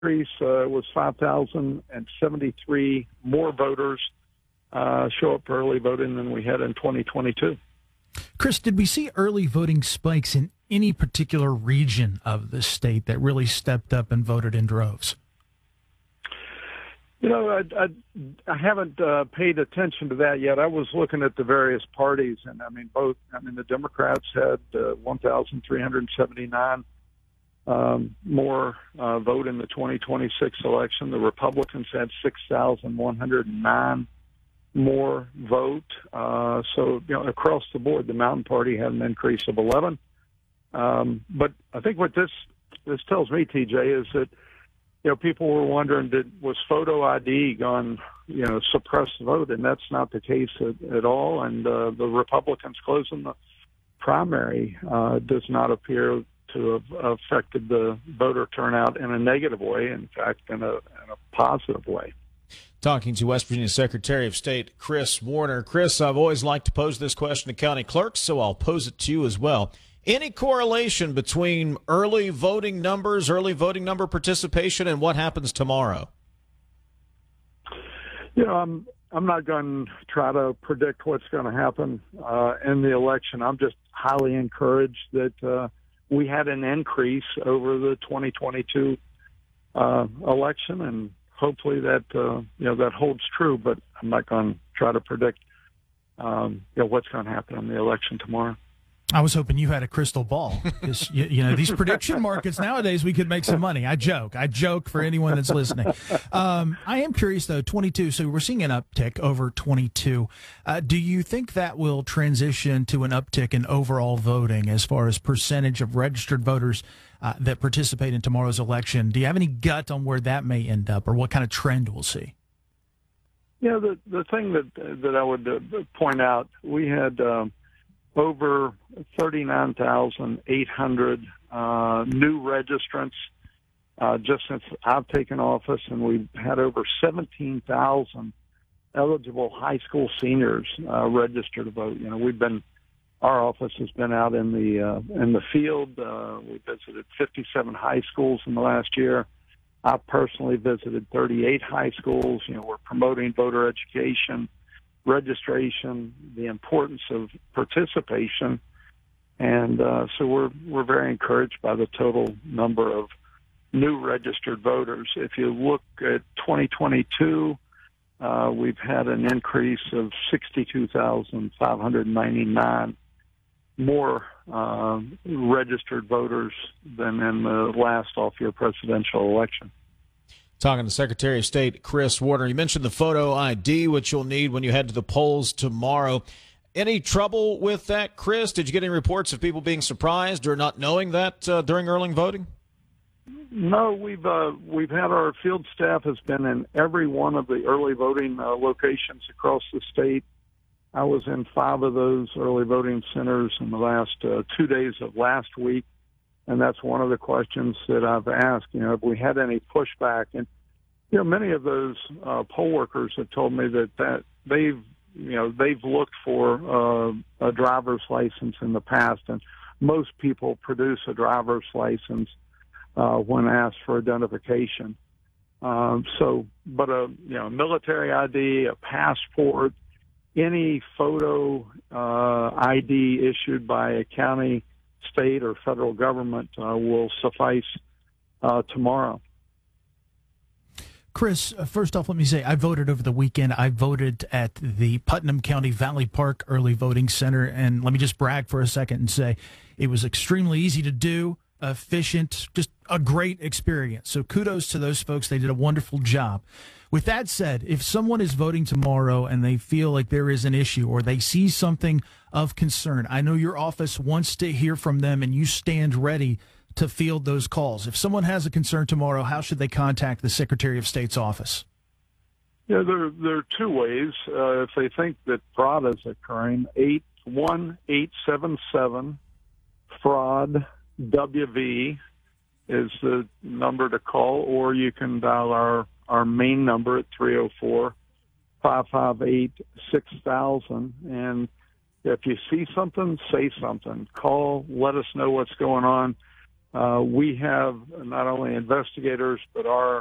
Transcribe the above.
increase was 5,073 more voters show up for early voting than we had in 2022. Chris, did we see early voting spikes in any particular region of the state that really stepped up and voted in droves? You know, I haven't paid attention to that yet. I was looking at the various parties, and the Democrats had 1,379 more vote in the 2026 election. The Republicans had 6,109 more vote. So, across the board, the Mountain Party had an increase of 11. But I think what this tells me, TJ, is that people were wondering, was photo ID going, suppress the vote? And that's not the case at all. And the Republicans closing the primary does not appear to have affected the voter turnout in a negative way. In fact, in a positive way. Talking to West Virginia Secretary of State Chris Warner. Chris, I've always liked to pose this question to county clerks, so I'll pose it to you as well. Any correlation between early voting numbers, early voting number participation, and what happens tomorrow? I'm not going to try to predict what's going to happen in the election. I'm just highly encouraged that we had an increase over the 2022 election, and hopefully that that holds true. But I'm not going to try to predict what's going to happen in the election tomorrow. I was hoping you had a crystal ball. These prediction markets nowadays, we could make some money. I joke for anyone that's listening. I am curious, though, 22, so we're seeing an uptick over 22. Do you think that will transition to an uptick in overall voting as far as percentage of registered voters that participate in tomorrow's election? Do you have any gut on where that may end up or what kind of trend we'll see? Yeah, the thing that I would point out, we had over 39,800 new registrants just since I've taken office, and we've had over 17,000 eligible high school seniors register to vote. Our office has been out in the field. We visited 57 high schools in the last year. I personally visited 38 high schools. We're promoting voter education, registration, the importance of participation, and so we're very encouraged by the total number of new registered voters. If you look at 2022, we've had an increase of 62,599 more registered voters than in the last off-year presidential election. Talking to Secretary of State Chris Warner. You mentioned the photo ID, which you'll need when you head to the polls tomorrow. Any trouble with that, Chris? Did you get any reports of people being surprised or not knowing that during early voting? No, we've had our field staff has been in every one of the early voting locations across the state. I was in 5 of those early voting centers in the last 2 days of last week. And that's one of the questions that I've asked, have we had any pushback? And, many of those poll workers have told me that they've looked for a driver's license in the past, and most people produce a driver's license when asked for identification. But a military ID, a passport, any photo ID issued by a county, state, or federal government will suffice tomorrow. Chris, first off, let me say I voted over the weekend. I voted at the Putnam County Valley Park Early Voting Center, and let me just brag for a second and say it was extremely easy to do, efficient, just a great experience. So kudos to those folks. They did a wonderful job. With that said, if someone is voting tomorrow and they feel like there is an issue or they see something of concern, I know your office wants to hear from them and you stand ready to field those calls. If someone has a concern tomorrow, how should they contact the Secretary of State's office? Yeah, there are 2 ways. If they think that fraud is occurring, 81877-FRAUD-WV is the number to call, or you can dial our main number at 304-558-6000. And if you see something, say something. Call, let us know what's going on. We have not only investigators, but our